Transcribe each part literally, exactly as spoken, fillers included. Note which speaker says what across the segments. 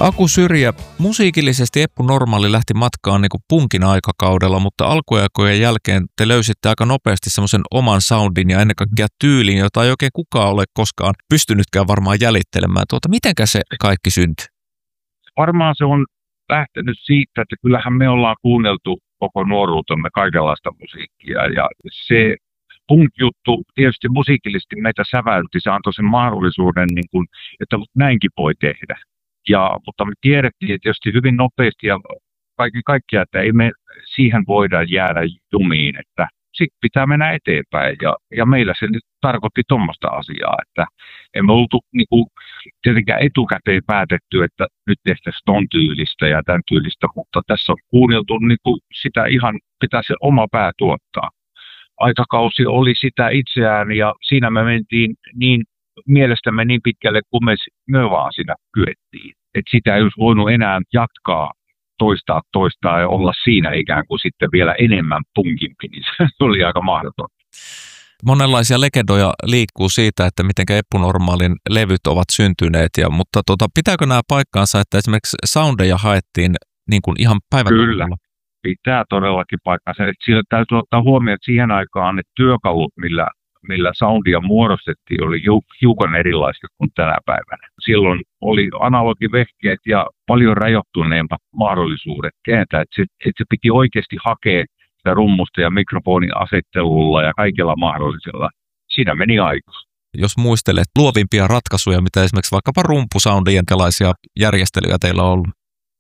Speaker 1: Aku Syrjä, musiikillisesti Eppu Normaali lähti matkaan niin kuin punkin aikakaudella, mutta alkuaikojen jälkeen te löysitte aika nopeasti semmoisen oman soundin ja ennen kaikkea tyylin, jota ei oikein kukaan ole koskaan pystynytkään varmaan jäljittelemään. Tuota, mitenkä se kaikki syntyi?
Speaker 2: Varmaan se on lähtenyt siitä, että kyllähän me ollaan kuunneltu koko nuoruutemme kaikenlaista musiikkia ja se punk-juttu tietysti musiikillisesti meitä säväytti, se antoi sen mahdollisuuden, niin kuin, että näinkin voi tehdä. Ja, mutta me tiedettiin että tietysti hyvin nopeasti ja kaikki kaikkia, että ei me siihen voida jäädä jumiin, että sitten pitää mennä eteenpäin. Ja, ja meillä se nyt tarkoitti tuommoista asiaa, että emme oltu niin kuin, tietenkään etukäteen päätetty, että nyt tehtäisiin ton tyylistä ja tämän tyylistä, mutta tässä on kuunneltu niin kuin sitä ihan, pitää se oma pää tuottaa. Aikakausi oli sitä itseään ja siinä me mentiin niin mielestämme niin pitkälle, kun me, me vaan siinä kyettiin. Että sitä ei olisi voinut enää jatkaa, toistaa, toistaa ja olla siinä ikään kuin sitten vielä enemmän punkimpi, niin se oli aika mahdotonta.
Speaker 1: Monenlaisia legendoja liikkuu siitä, että miten Eppu Normaalin levyt ovat syntyneet, ja, mutta tota, pitääkö nämä paikkaansa, että esimerkiksi soundeja haettiin niin kuin ihan päivällä?
Speaker 2: Kyllä, pitää todellakin paikkaansa. Sillä täytyy ottaa huomioon, että siihen aikaan ne työkalut, millä millä soundia muodostettiin, oli hiukan erilaista kuin tänä päivänä. Silloin oli analogivehkeet ja paljon rajoittuneemmat mahdollisuudet kääntää, että se, että se piti oikeasti hakea sitä rummusta ja mikrofonin asettelulla ja kaikilla mahdollisilla. Siinä meni aikaa.
Speaker 1: Jos muistelet luovimpia ratkaisuja, mitä esimerkiksi vaikkapa rumpusoundien tällaisia järjestelyjä teillä on ollut?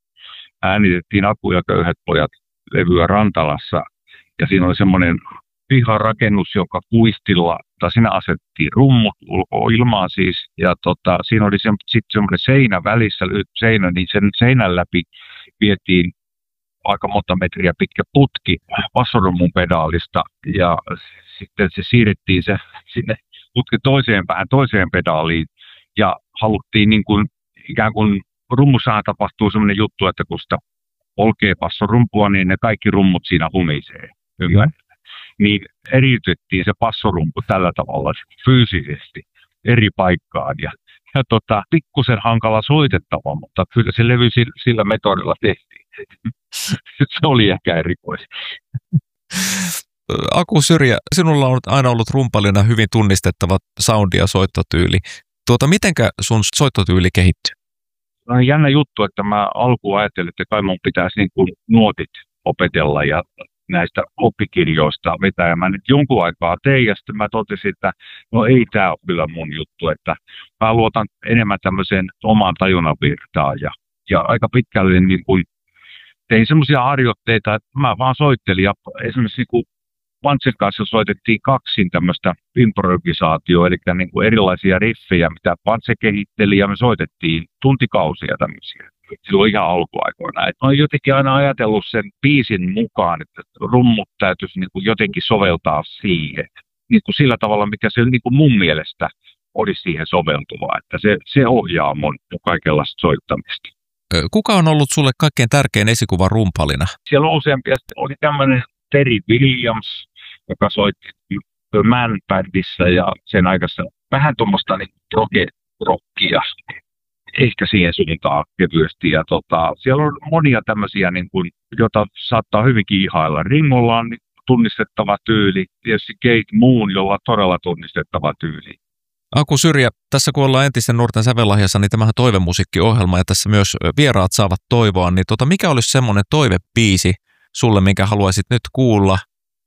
Speaker 2: Äänitettiin Aku ja köyhät pojat levyä Rantalassa ja siinä oli semmoinen piharakennus, joka kuistilla, tai siinä asettiin rummut ulkoilmaan siis, ja tota, siinä oli se, sitten semmoinen seinä välissä, seinä, niin sen seinän läpi vietiin aika monta metriä pitkä putki bassorummun pedaalista, ja sitten se siirrettiin se sinne putki toiseen päähän, toiseen pedaaliin, ja haluttiin niin kuin, ikään kuin rummussahan tapahtuu semmoinen juttu, että kun sitä polkee bassorumpua, niin ne kaikki rummut siinä humisee, ymmärrät? Niin eriytettiin se passorumpu tällä tavalla fyysisesti eri paikkaan. Ja, ja tota, pikkusen hankala soitettava, mutta kyllä se levy sillä, sillä metodilla tehtiin. Se oli ehkä erikoista.
Speaker 1: Aku Syrjä, sinulla on aina ollut rumpalina hyvin tunnistettava soundi ja soittotyyli. Tuota, mitenkä sun soittotyyli kehittyy?
Speaker 2: On jännä juttu, että mä alkuun ajattelin, että kai mun pitäisi niin kuin nuotit opetella ja näistä oppikirjoista vetää. Ja mä nyt jonkun aikaa tein ja sitten mä totesin, että no ei tämä ole kyllä mun juttu, että mä luotan enemmän tämmöiseen omaan tajunnan virtaan. Ja, ja aika pitkälle niin kuin tein semmoisia harjoitteita, että mä vaan soittelin ja esimerkiksi niin kuin Pantsen kanssa soitettiin kaksin tämmöistä improvisaatioa, eli niin kuin erilaisia riffejä, mitä Pantse kehitteli ja me soitettiin tuntikausia tämmöisiä. Silloin ihan alkuaikoina. Et olen jotenkin aina ajatellut sen biisin mukaan, että rummut täytyisi niin kuin jotenkin soveltaa siihen. Niin kuin sillä tavalla, mikä se niin kuin mun mielestä olisi siihen soveltuvaa. Että se, se ohjaa mun kaikenlaista soittamista.
Speaker 1: Kuka on ollut sulle kaikkein tärkein esikuva rumpalina?
Speaker 2: Siellä on useampia. Oli tämmöinen Terry Williams, joka soitti The Man-bändissä ja sen aikaista vähän tuommoista niin rock-rockia. Ehkä siihen suuntaan kevyesti. Ja tota, siellä on monia tämmöisiä, niin kuin, joita saattaa hyvinkin ihailla. Ringolla on tunnistettava tyyli, tietysti Kate Moon, jolla on todella tunnistettava tyyli.
Speaker 1: Aku Syrjä, tässä kun ollaan entisten nuorten sävellahjassa, niin tämähän toivemusiikkiohjelma ja tässä myös vieraat saavat toivoa, niin tota, mikä olisi semmoinen toivebiisi sulle, minkä haluaisit nyt kuulla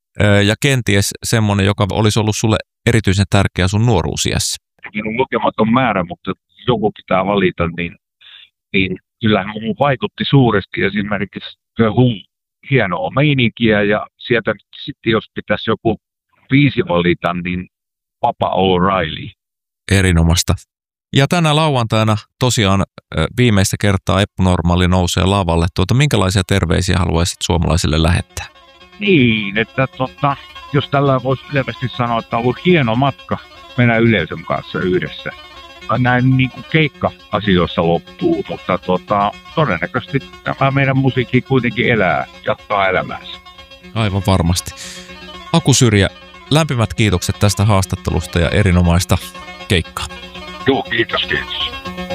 Speaker 1: ja kenties semmoinen, joka olisi ollut sulle erityisen tärkeä sun nuoruusiässä?
Speaker 2: Siinä on lukematon määrä, mutta joku pitää valita, niin, niin kyllähän minun vaikutti suuresti esimerkiksi The Who, hienoa meininkiä ja sieltä sitten jos pitäisi joku biisi valita, niin Papa O'Reilly.
Speaker 1: Erinomaista. Ja tänä lauantaina tosiaan viimeistä kertaa Eppu Normaali nousee lavalle. Tuota, minkälaisia terveisiä haluaisit suomalaisille lähettää?
Speaker 2: Niin, että tota, jos tällä voisi selvästi sanoa, että on ollut hieno matka mennä yleisön kanssa yhdessä. Näin niin kuin keikka-asioissa loppuu, mutta tota, todennäköisesti tämä meidän musiikki kuitenkin elää, jatkaa elämäänsä.
Speaker 1: Aivan varmasti. Aku Syrjä, lämpimät kiitokset tästä haastattelusta ja erinomaista keikkaa.
Speaker 2: Joo, kiitos, kiitos.